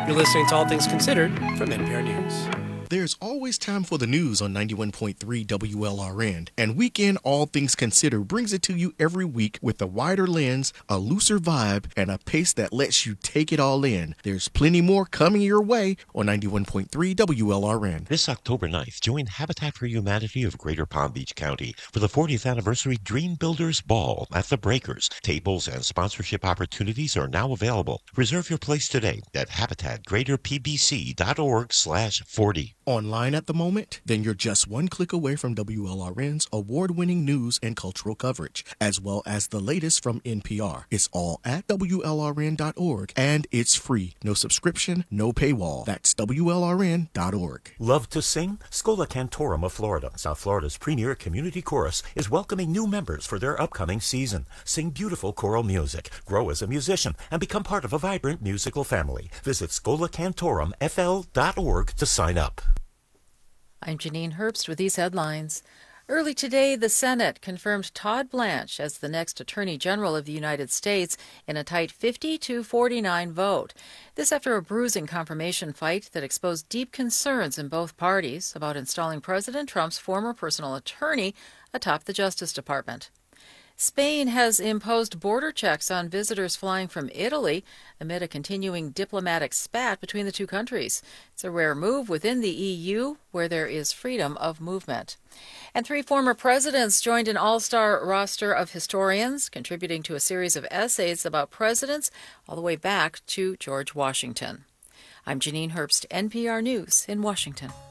You're listening to All Things Considered from NPR News. There's always time for the news on 91.3 WLRN, and Weekend All Things Considered brings it to you every week with a wider lens, a looser vibe, and a pace that lets you take it all in. There's plenty more coming your way on 91.3 WLRN. This October 9th, join Habitat for Humanity of Greater Palm Beach County for the 40th Anniversary Dream Builders Ball at the Breakers. Tables and sponsorship opportunities are now available. Reserve your place today at habitatgreaterpbc.org/40. Online at the moment? Then you're just one click away from WLRN's award-winning news and cultural coverage, as well as the latest from NPR. It's all at WLRN.org, and it's free. No subscription, no paywall. That's WLRN.org. Love to sing? Schola Cantorum of Florida, South Florida's premier community chorus, is welcoming new members for their upcoming season. Sing beautiful choral music, grow as a musician, and become part of a vibrant musical family. Visit ScolaCantorumFL.org to sign up. I'm Janine Herbst with these headlines. Early today, the Senate confirmed Todd Blanche as the next Attorney General of the United States in a tight 50-49 vote. This after a bruising confirmation fight that exposed deep concerns in both parties about installing President Trump's former personal attorney atop the Justice Department. Spain has imposed border checks on visitors flying from Italy amid a continuing diplomatic spat between the two countries. It's a rare move within the EU, where there is freedom of movement. And 3 former presidents joined an all-star roster of historians, contributing to a series of essays about presidents all the way back to George Washington. I'm Janine Herbst, NPR News in Washington.